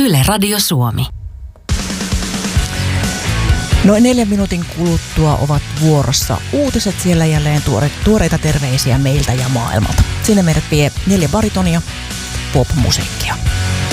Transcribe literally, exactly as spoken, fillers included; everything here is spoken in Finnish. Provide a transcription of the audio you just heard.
Yle Radio Suomi. Noin neljän minuutin kuluttua ovat vuorossa uutiset, siellä jälleen tuore, tuoreita terveisiä meiltä ja maailmalta. Sinne meidät vie neljä baritonia, pop-musiikkia.